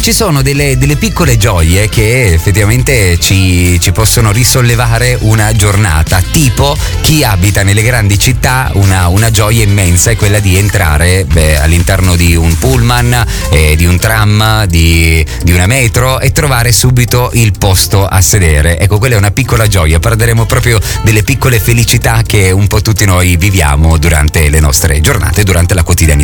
ci sono delle piccole gioie che effettivamente ci possono risollevare una giornata, tipo chi abita nelle grandi città una gioia immensa è quella di entrare all'interno di un pullman, di un tram, di una metro e trovare subito il posto a sedere. Ecco, quella è una piccola gioia. Parleremo proprio delle piccole felicità che un po' tutti noi viviamo durante le nostre giornate, durante la quotidianità.